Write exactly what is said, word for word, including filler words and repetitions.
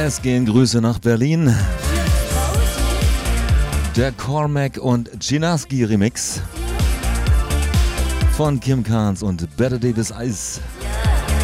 Es gehen Grüße nach Berlin. Der Cormac und Chinaski Remix von Kim Carnes und Better Davis Ice.